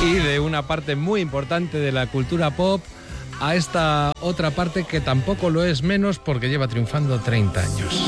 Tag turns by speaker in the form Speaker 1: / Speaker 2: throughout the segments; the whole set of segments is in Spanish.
Speaker 1: Y de una parte muy importante de la cultura pop a esta otra parte que tampoco lo es menos porque lleva triunfando 30 años.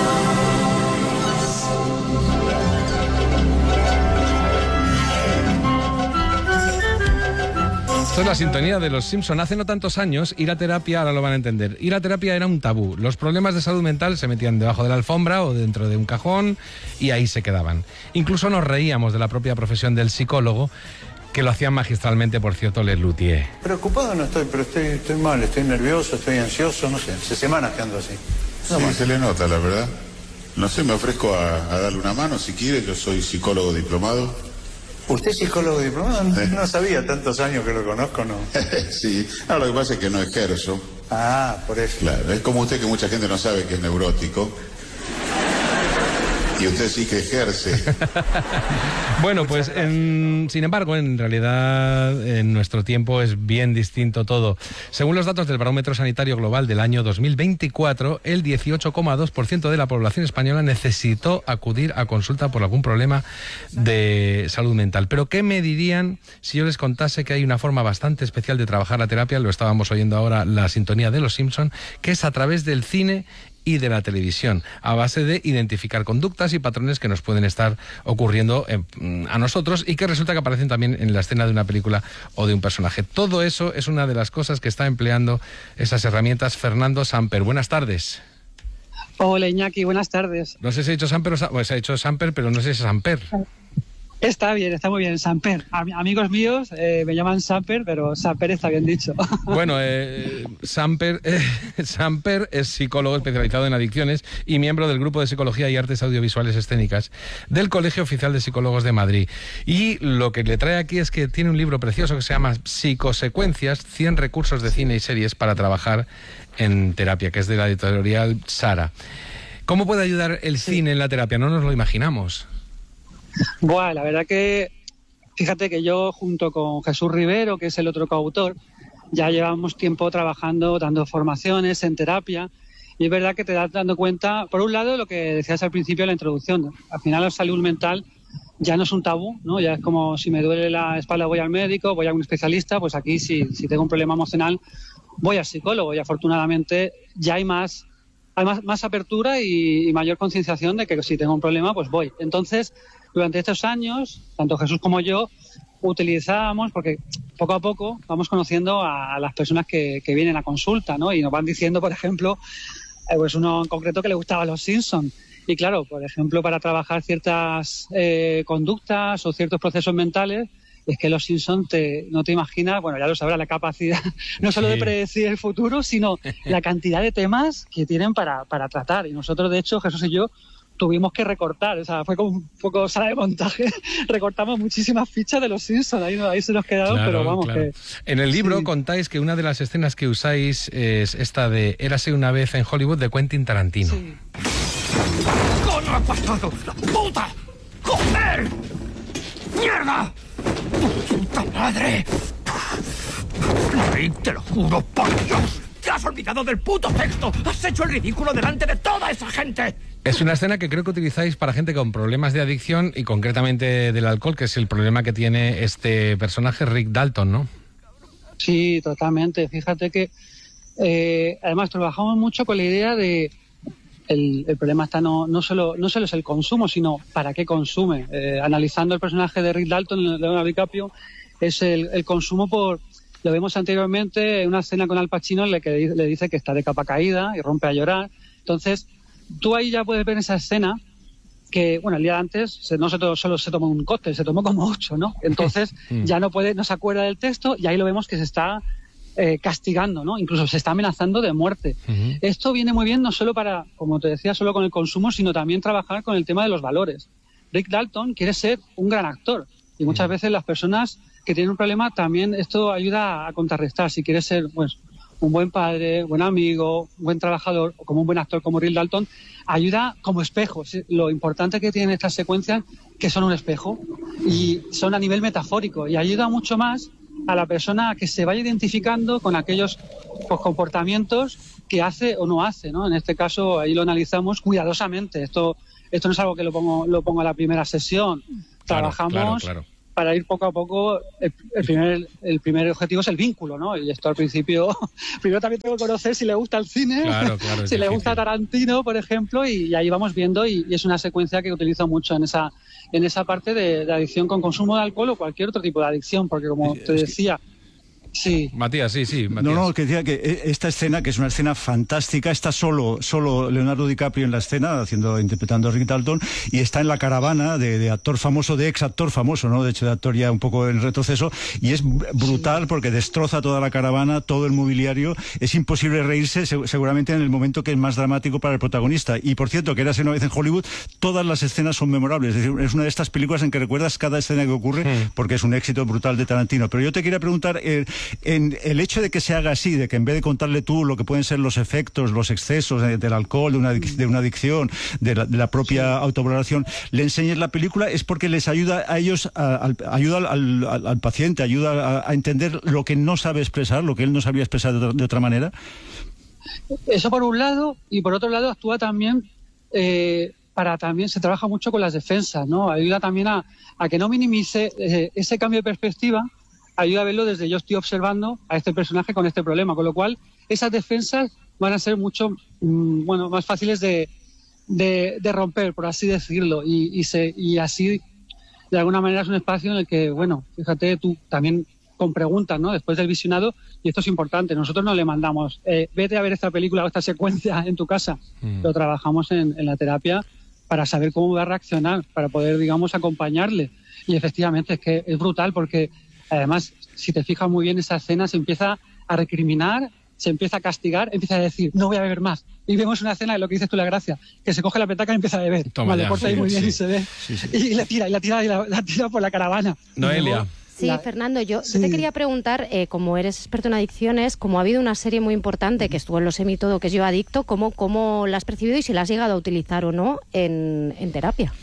Speaker 1: Esto es la sintonía de Los Simpson. Hace no tantos años, ir a terapia, ahora lo van a entender, ir a terapia era un tabú. Los problemas de salud mental se metían debajo de la alfombra o dentro de un cajón y ahí se quedaban. Incluso nos reíamos de la propia profesión del psicólogo, que lo hacían magistralmente, por cierto, Lelutier.
Speaker 2: Preocupado no estoy, pero estoy mal, estoy nervioso, estoy ansioso, no sé, hace semanas que ando así.
Speaker 3: Sí, se le nota, la verdad. No sé, me ofrezco a darle una mano si quiere, yo soy psicólogo diplomado.
Speaker 2: ¿Usted es psicólogo diplomado? No sabía, tantos años que lo conozco, ¿no?
Speaker 3: Sí, ahora lo que pasa es que no ejerzo.
Speaker 2: Ah, por eso.
Speaker 3: Claro, es como usted que mucha gente no sabe que es neurótico. Y usted sí que ejerce.
Speaker 1: Bueno, pues sin embargo, en realidad en nuestro tiempo es bien distinto todo. Según los datos del Barómetro Sanitario Global del año 2024, el 18,2% de la población española necesitó acudir a consulta por algún problema de salud mental. Pero ¿qué me dirían si yo les contase que hay una forma bastante especial de trabajar la terapia? Lo estábamos oyendo ahora, la sintonía de Los Simpson, que es a través del cine y de la televisión, a base de identificar conductas y patrones que nos pueden estar ocurriendo a nosotros y que resulta que aparecen también en la escena de una película o de un personaje. Todo eso es una de las cosas que está empleando esas herramientas Fernando Samper. Buenas tardes.
Speaker 4: Hola Iñaki, buenas tardes.
Speaker 1: No sé si he dicho Samper o se ha dicho Samper, pero no sé si es Samper.
Speaker 4: Está bien, está muy bien, Samper. Amigos míos me llaman Samper, pero Samper está bien dicho.
Speaker 1: Bueno, Samper es psicólogo especializado en adicciones y miembro del Grupo de Psicología y Artes Audiovisuales Escénicas del Colegio Oficial de Psicólogos de Madrid. Y lo que le trae aquí es que tiene un libro precioso que se llama Psicosecuencias, 100 recursos de cine y series para trabajar en terapia, que es de la editorial Sara. ¿Cómo puede ayudar el cine en la terapia? No nos lo imaginamos.
Speaker 4: Buah, la verdad que, fíjate que yo junto con Jesús Rivero, que es el otro coautor, ya llevamos tiempo trabajando, dando formaciones en terapia, y es verdad que te das dando cuenta, por un lado, lo que decías al principio de la introducción, al final la salud mental ya no es un tabú, ¿no? Ya es como si me duele la espalda voy al médico, voy a un especialista, pues aquí si tengo un problema emocional voy al psicólogo, y afortunadamente ya hay más apertura y mayor concienciación de que si tengo un problema pues voy. Entonces, durante estos años, tanto Jesús como yo utilizábamos, porque poco a poco vamos conociendo a las personas que vienen a consulta, ¿no? Y nos van diciendo, por ejemplo, pues uno en concreto que le gustaba Los Simpson. Y claro, por ejemplo, para trabajar ciertas conductas o ciertos procesos mentales, es que Los Simpson no te imaginas, bueno, ya lo sabrás, la capacidad no solo de predecir el futuro, sino la cantidad de temas que tienen para tratar. Y nosotros, de hecho, Jesús y yo, tuvimos que recortar, o sea, fue como un poco sala de montaje, recortamos muchísimas fichas de Los Simpsons, ahí se nos quedaron, claro, pero vamos, claro. Que...
Speaker 1: En el libro contáis que una de las escenas que usáis es esta de Érase una vez en Hollywood, de Quentin Tarantino.
Speaker 4: Sí.
Speaker 5: ¡Coño ha pasado! ¡La puta! ¡Joder! ¡Mierda! ¡Puta madre! Rick, te lo juro por Dios, te has olvidado del puto texto. Has hecho el ridículo delante de toda esa gente.
Speaker 1: Es una escena que creo que utilizáis para gente con problemas de adicción y concretamente del alcohol, que es el problema que tiene este personaje, Rick Dalton, ¿no?
Speaker 4: Sí, totalmente. Fíjate que además trabajamos mucho con la idea de el problema está no solo es el consumo, sino para qué consume. Analizando el personaje de Rick Dalton, Leonardo DiCaprio, es el consumo lo vemos anteriormente en una escena con Al Pacino en la que le dice que está de capa caída y rompe a llorar. Entonces, tú ahí ya puedes ver esa escena que, bueno, el día de antes no solo se tomó un cóctel, se tomó como 8, ¿no? Entonces ya no se acuerda del texto y ahí lo vemos que se está castigando, ¿no? Incluso se está amenazando de muerte. Uh-huh. Esto viene muy bien no solo para, como te decía, solo con el consumo, sino también trabajar con el tema de los valores. Rick Dalton quiere ser un gran actor y muchas veces las personas que tienen un problema también esto ayuda a contrarrestar. Si quieres ser, pues, un buen padre, buen amigo, buen trabajador, o como un buen actor como Rick Dalton, ayuda como espejo. Lo importante que tienen estas secuencias, que son un espejo, y son a nivel metafórico, y ayuda mucho más a la persona a que se vaya identificando con aquellos comportamientos que hace o no hace, ¿no? En este caso, ahí lo analizamos cuidadosamente. Esto no es algo que lo pongo a la primera sesión. Trabajamos...
Speaker 1: Claro.
Speaker 4: para ir poco a poco. El primer objetivo es el vínculo, ¿no? Y esto al principio, primero también tengo que conocer si le gusta el cine,
Speaker 1: Claro,
Speaker 4: si le gusta Tarantino, por ejemplo, y ahí vamos viendo, y es una secuencia que utilizo mucho en esa parte de adicción con consumo de alcohol o cualquier otro tipo de adicción, porque como te decía... Sí.
Speaker 1: Matías, sí, Matías.
Speaker 6: No, que decía que esta escena, que es una escena fantástica, está solo Leonardo DiCaprio en la escena, interpretando a Rick Dalton, y está en la caravana de actor famoso, de ex actor famoso, ¿no? De hecho, de actor ya un poco en retroceso, y es brutal porque destroza toda la caravana, todo el mobiliario. Es imposible reírse, seguramente en el momento que es más dramático para el protagonista. Y por cierto, que érase una vez en Hollywood, todas las escenas son memorables. Es decir, es una de estas películas en que recuerdas cada escena que ocurre, porque es un éxito brutal de Tarantino. Pero yo te quería preguntar, en el hecho de que se haga así, de que en vez de contarle tú lo que pueden ser los efectos, los excesos del alcohol, de una adicción, de la propia autovaloración, le enseñes la película, es porque les ayuda a ellos, ayuda al paciente, ayuda a entender lo que no sabe expresar, lo que él no sabía expresar de otra manera.
Speaker 4: Eso por un lado, y por otro lado actúa también también se trabaja mucho con las defensas, ¿no? Ayuda también a que no minimice ese cambio de perspectiva. Ayuda a verlo desde yo estoy observando a este personaje con este problema, con lo cual esas defensas van a ser mucho más fáciles de romper, por así decirlo, y así de alguna manera es un espacio en el que, fíjate tú también con preguntas, ¿no? Después del visionado, y esto es importante, nosotros no le mandamos vete a ver esta película o esta secuencia en tu casa, lo trabajamos en la terapia para saber cómo va a reaccionar, para poder, digamos, acompañarle, y efectivamente es que es brutal porque además, si te fijas muy bien, esa escena se empieza a recriminar, se empieza a castigar, empieza a decir, no voy a beber más. Y vemos una escena de lo que dices tú, la gracia, que se coge la petaca y empieza a beber.
Speaker 1: Toma ya,
Speaker 4: porta ahí muy bien y se ve.
Speaker 6: Sí.
Speaker 4: Y la tira por la caravana.
Speaker 1: Noelia.
Speaker 7: Sí, Fernando, yo te quería preguntar, como eres experto en adicciones, como ha habido una serie muy importante que estuvo en los Emmy todo, que es Yo Adicto, ¿cómo la has percibido y si la has llegado a utilizar o no en terapia?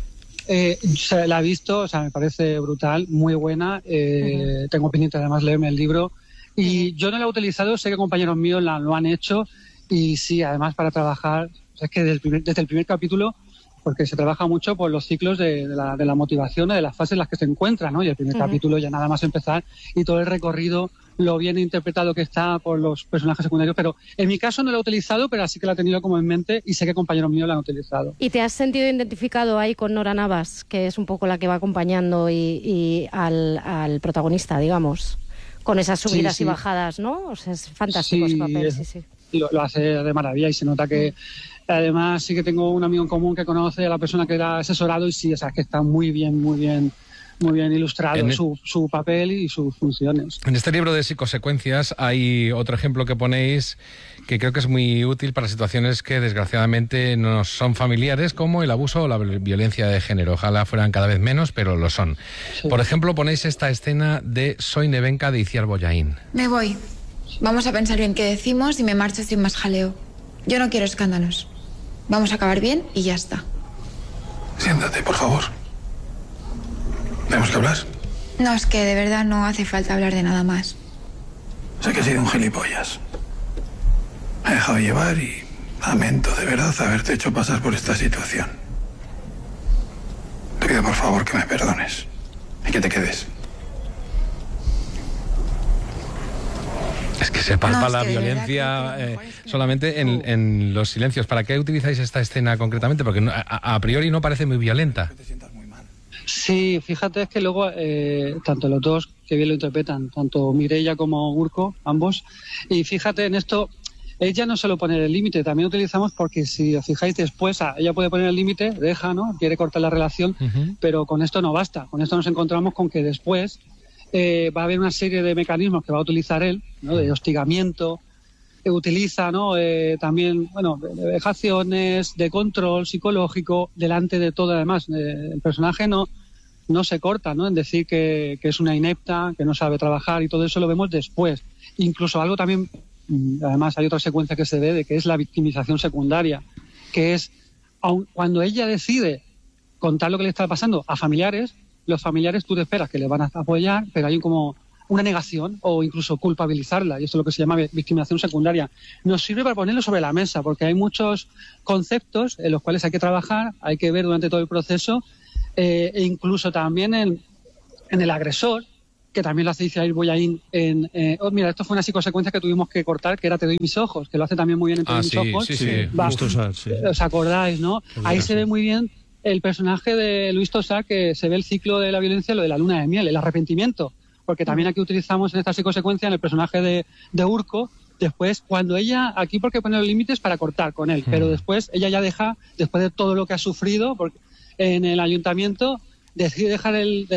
Speaker 4: La he visto, me parece brutal, muy buena. Tengo pendiente además leerme el libro. Y yo no la he utilizado, sé que compañeros míos lo han hecho. Y sí, además para trabajar, es que desde el primer capítulo, porque se trabaja mucho por los ciclos de la motivación, de las fases en las que se encuentra, ¿no? Y el primer capítulo ya nada más empezar y todo el recorrido, lo bien interpretado que está por los personajes secundarios, pero en mi caso no lo he utilizado, pero sí que lo he tenido como en mente y sé que compañeros míos lo han utilizado.
Speaker 7: ¿Y te has sentido identificado ahí con Nora Navas, que es un poco la que va acompañando y al protagonista, digamos, con esas subidas y bajadas, ¿no? O sea, es fantástico ese papel, sí.
Speaker 4: Lo hace de maravilla y se nota que además sí que tengo un amigo en común que conoce a la persona que era asesorado y sí, o sea, que está muy bien ilustrado su papel y sus funciones. En
Speaker 1: este libro de psicosecuencias hay otro ejemplo que ponéis que creo que es muy útil para situaciones que desgraciadamente no son familiares, como el abuso o la violencia de género. Ojalá fueran cada vez menos, pero lo son. Sí. Por ejemplo, ponéis esta escena de Soy Nevenka de Itziar Bollaín.
Speaker 8: Me voy. Vamos a pensar bien qué decimos y me marcho sin más jaleo. Yo no quiero escándalos. Vamos a acabar bien y ya está.
Speaker 9: Siéntate, por favor. ¿Tenemos que hablar?
Speaker 8: No, es que de verdad no hace falta hablar de nada más.
Speaker 9: Sé que he sido un gilipollas. Me he dejado llevar y lamento de verdad haberte hecho pasar por esta situación. Te pido por favor que me perdones y que te quedes.
Speaker 1: Es que se palpa la violencia solamente en los silencios. ¿Para qué utilizáis esta escena concretamente? Porque a priori no parece muy violenta.
Speaker 4: Sí, fíjate, es que luego tanto los dos que bien lo interpretan, tanto Mireia como Urko, ambos, y fíjate en esto, ella no solo pone el límite, también utilizamos porque si os fijáis después, ella puede poner el límite, deja, ¿no? Quiere cortar la relación, pero con esto no basta, con esto nos encontramos con que después va a haber una serie de mecanismos que va a utilizar él, ¿no? De hostigamiento, que utiliza, ¿no? También, de vejaciones, de control psicológico, delante de todo. Además, el personaje no se corta, ¿no? En decir que es una inepta, que no sabe trabajar, y todo eso lo vemos después. Incluso algo también, además hay otra secuencia que se ve, de que es la victimización secundaria, que es cuando ella decide contar lo que le está pasando a familiares, los familiares tú te esperas que le van a apoyar, pero hay como una negación o incluso culpabilizarla, y esto es lo que se llama victimización secundaria. Nos sirve para ponerlo sobre la mesa, porque hay muchos conceptos en los cuales hay que trabajar, hay que ver durante todo el proceso, e incluso también en el agresor, que también lo hace Israel Boyain mira, esto fue una psicosecuencia que tuvimos que cortar, que era Te doy mis ojos, que lo hace también muy bien en Te doy mis ojos.
Speaker 1: Sí.
Speaker 4: ¿Os acordáis, no? Ahí se ve muy bien el personaje de Luis Tosar, que se ve el ciclo de la violencia, lo de la luna de miel, el arrepentimiento, porque también aquí utilizamos en esta psicosecuencia en el personaje de Urko, después cuando ella, aquí porque pone los límites para cortar con él, pero después ella ya deja, después de todo lo que ha sufrido porque en el ayuntamiento, decide dejar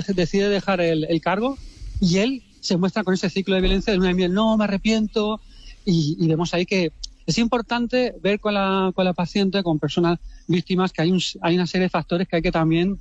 Speaker 4: el cargo, y él se muestra con ese ciclo de violencia de luna de miel, no, me arrepiento, y vemos ahí que es importante ver con la paciente, con personas víctimas, que hay una serie de factores que hay que también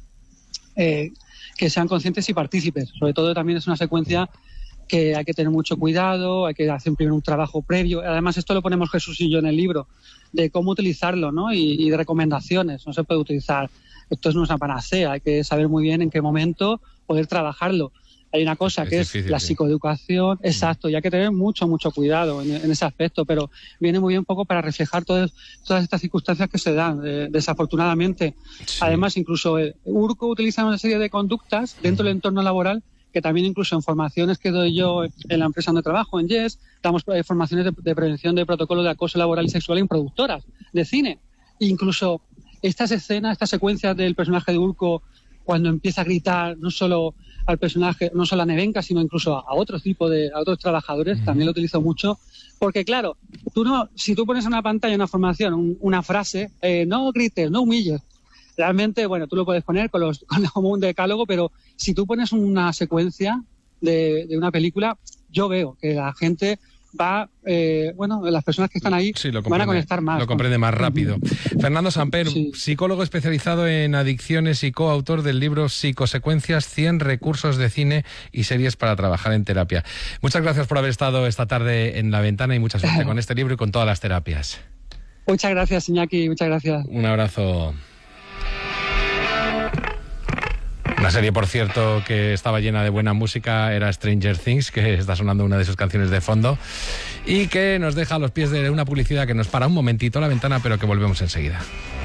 Speaker 4: que sean conscientes y partícipes. Sobre todo también es una secuencia que hay que tener mucho cuidado, hay que hacer primero un trabajo previo. Además, esto lo ponemos Jesús y yo en el libro, de cómo utilizarlo, ¿no? Y de recomendaciones. No se puede utilizar, esto no es una panacea, hay que saber muy bien en qué momento poder trabajarlo. Hay una cosa que es la psicoeducación, exacto, y hay que tener mucho cuidado en ese aspecto, pero viene muy bien un poco para reflejar todas estas circunstancias que se dan, desafortunadamente. Sí. Además, incluso Urko utiliza una serie de conductas dentro del entorno laboral que también incluso en formaciones que doy yo en la empresa donde trabajo, en Yes, damos formaciones de prevención de protocolo de acoso laboral y sexual en productoras de cine. Incluso estas escenas, estas secuencias del personaje de Urko, cuando empieza a gritar no solo al personaje, no solo a Nevenka, sino incluso a otros trabajadores, también lo utilizo mucho, porque claro, si tú pones en una pantalla, una formación, una frase, no grites, no humilles, realmente, bueno, tú lo puedes poner como un decálogo, pero si tú pones una secuencia de una película, yo veo que la gente va, las personas que están ahí van a conectar más.
Speaker 1: Lo comprende más rápido. Fernando Samper, psicólogo especializado en adicciones y coautor del libro Psicosecuencias, 100 recursos de cine y series para trabajar en terapia. Muchas gracias por haber estado esta tarde en La Ventana y mucha suerte con este libro y con todas las terapias.
Speaker 4: Muchas gracias, Iñaki, muchas gracias.
Speaker 1: Un abrazo. Una serie, por cierto, que estaba llena de buena música era Stranger Things, que está sonando una de sus canciones de fondo y que nos deja a los pies de una publicidad que nos para un momentito La Ventana, pero que volvemos enseguida.